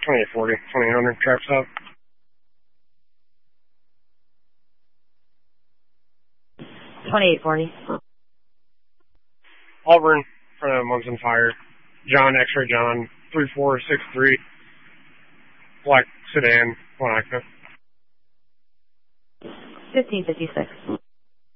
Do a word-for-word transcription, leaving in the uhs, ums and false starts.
twenty-eight forty, twenty-eight hundred, trap stop. twenty-eight forty. Auburn, front of Mugs and Fire. John, X-ray John, three four six three. Black sedan, one active. fifteen fifty-six.